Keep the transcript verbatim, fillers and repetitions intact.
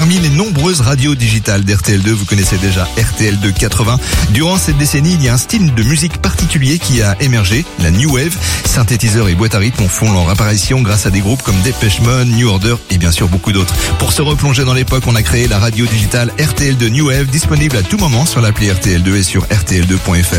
Parmi les nombreuses radios digitales d'R T L deux, vous connaissez déjà R T L deux quatre-vingts. Durant cette décennie, il y a un style de musique particulier qui a émergé, la New Wave. Synthétiseurs et boîtes à rythme font leur apparition grâce à des groupes comme Depeche Mode, New Order et bien sûr beaucoup d'autres. Pour se replonger dans l'époque, on a créé la radio digitale R T L deux New Wave, disponible à tout moment sur l'appli R T L deux et sur R T L deux point F R.